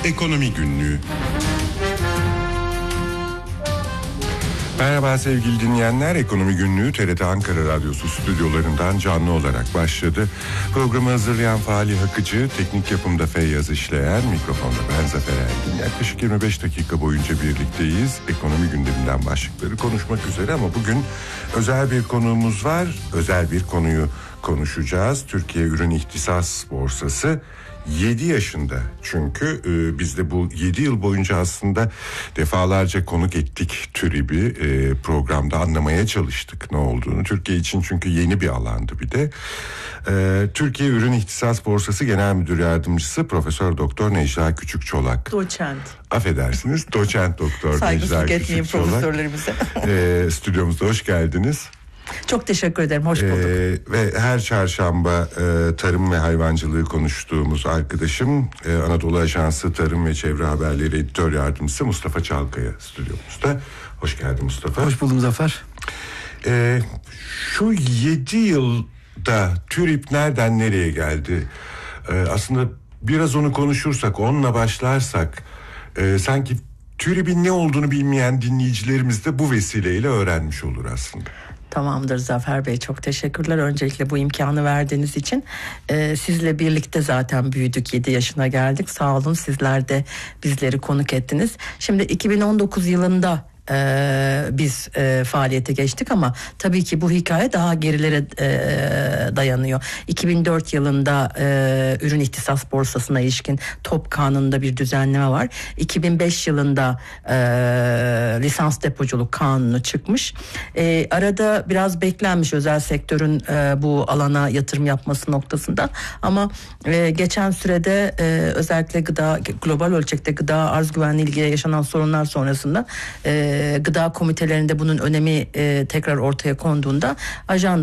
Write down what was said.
Ekonomi Günlüğü. Merhaba sevgili dinleyenler, Ekonomi Günlüğü TRT Ankara Radyosu stüdyolarından canlı olarak başladı. Programı hazırlayan Fahri Akıcı, teknik yapımda Feyyaz İşleyen, mikrofonda ben Zafer Ergin. Yaklaşık 25 dakika boyunca birlikteyiz. Ekonomi gündeminden başlıkları konuşmak üzere ama bugün özel bir konuğumuz var. Özel bir konuyu konuşacağız. Türkiye Ürün İhtisas Borsası 7 yaşında, çünkü biz de bu 7 yıl boyunca aslında defalarca konuk ettik TÜRİB'i, programda anlamaya çalıştık ne olduğunu. Türkiye için çünkü yeni bir alandı bir de. Türkiye Ürün İhtisas Borsası Genel Müdür Yardımcısı Profesör Doktor Necla Küçükçolak. Doçent. Affedersiniz, Doçent Doktor Necla Küçükçolak. Profesörlerimize. Stüdyomuzda hoş geldiniz. Çok teşekkür ederim, hoş bulduk. Ve her çarşamba tarım ve hayvancılığı konuştuğumuz arkadaşım, Anadolu Ajansı Tarım ve Çevre Haberleri Editör Yardımcısı Mustafa Çalkaya stüdyomuzda. Hoş geldin Mustafa. Hoş buldum Zafer. Şu 7 yılda TÜRİB nereden nereye geldi? Aslında biraz onu konuşursak, onunla başlarsak, sanki TÜRİB'in ne olduğunu bilmeyen dinleyicilerimiz de bu vesileyle öğrenmiş olur aslında. Tamamdır Zafer Bey, çok teşekkürler öncelikle bu imkanı verdiğiniz için. Sizle birlikte zaten büyüdük, 7 yaşına geldik, sağ olun, sizler de bizleri konuk ettiniz. Şimdi 2019 yılında biz faaliyete geçtik ama tabii ki bu hikaye daha gerilere dayanıyor. 2004 yılında Ürün İhtisas Borsası'na ilişkin TOP Kanunu'nda bir düzenleme var. 2005 yılında Lisans Depoculuk Kanunu çıkmış. Arada biraz beklenmiş özel sektörün bu alana yatırım yapması noktasında ama geçen sürede özellikle global ölçekte gıda arz güvenliği ilgili yaşanan sorunlar sonrasında gıda komitelerinde bunun önemi tekrar ortaya konduğunda